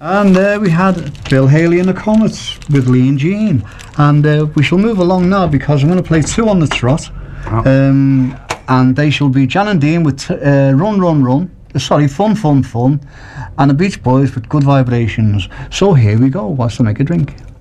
And we had Bill Haley and the Comets with Lee and Jean. And we shall move along now because I'm going to play 2 on the trot. And they shall be Jan and Dean with Run, Run, Run. Sorry, Fun, Fun, Fun. And the Beach Boys with Good Vibrations. So here we go. What's to make a drink?